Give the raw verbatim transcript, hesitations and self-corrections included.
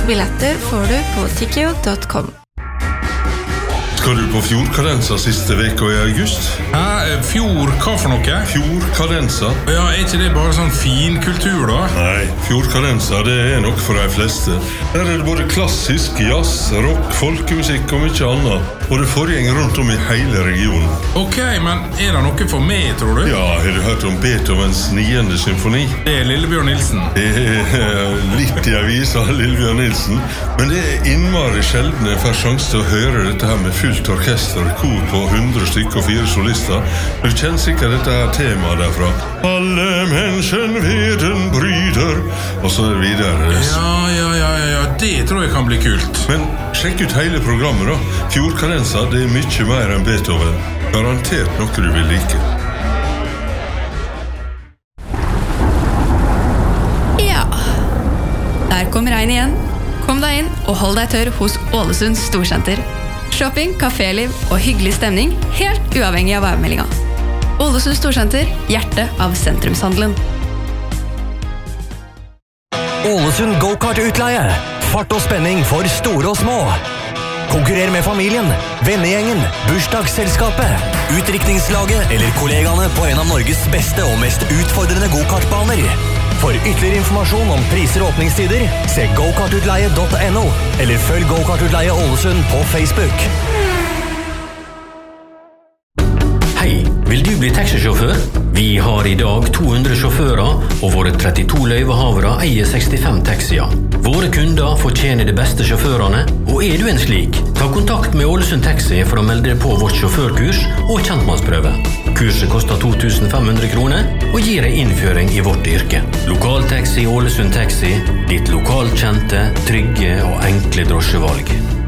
Billetter får du på tikkio dot com. Skal du på Fjordkadensa siste veka I august? Hæ? Fjord, hva for noe? Fjordkadensa? Ja, er ikke det bare sånn fin kultur da? Nei, Fjordkadensa det er nok for de fleste. Der er det både klassisk, jazz, rock, folkemusikk og mye annet. Og det foregår rundt om I hele regionen. Ok, men er det noe for meg, tror du? Ja, har du hørt om Beethovens niende symfoni? Det er Lillebjørn Nilsen. Det er litt I avisa Lillebjørn Nilsen, men det er innmari sjelden jeg får sjanse til å høre dette her med fullt orkester, kor på hundre stykker og fire solister. Du kjenner sikkert dette her temaet derfra. Alle mennesken veden bryter, og så er det videre. Ja, ja, ja, ja, ja, det tror jeg kan bli kult. Men sjekk ut hele programmet da. Fjordkadensa, det er mye mer enn Beethoven. Garantert noe du vil like. Ja, der kom regn igjen. Kom deg inn og hold deg tørr hos Ålesund Storsenter. Shopping, kaféliv og hyggelig stemning, helt uavhengig av værmeldinga. Ålesund Storsenter, hjertet av sentrumshandelen. Ålesund Go-Kart-utleie. Fart og spenning for store og små. Konkurrer med familien, vennegjengen, bursdagsselskapet, utdrikningslaget eller kollegaene på en av Norges beste og mest utfordrende go-kartbaner. For ytterligere informasjon om priser og åpningstider, se go kart utleie dot no eller følg Go-Kart-utleie Ålesund på Facebook. Hei, vil du bli taxisjåfør? Vi har I dag to hundre sjåfører, og våre trettito løyvehavere eier sekstifem taxier. Våre kunder fortjener de beste sjåførene, og er du en slik, ta kontakt med Ålesund Taxi for å melde deg på vårt sjåførkurs og kjentmannsprøve. Kurset koster to tusen fem hundre kroner og gir deg innføring I vårt yrke. Lokaltaxi Ålesund Taxi, ditt lokalkjente, trygge og enkle drosjevalg.